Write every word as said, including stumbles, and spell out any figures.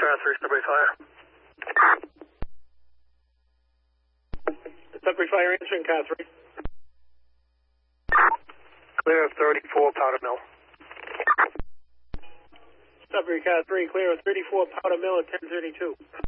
car three, Sudbury Fire. Sudbury Fire answering car three. Clear of thirty-four Powder Mill. Sudbury car three, clear of thirty-four Powder Mill at ten thirty-two.